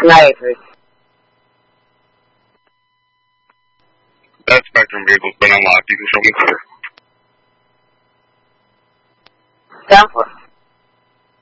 Niagara. That Spectrum vehicle's been unlocked. You can show me. 10-4.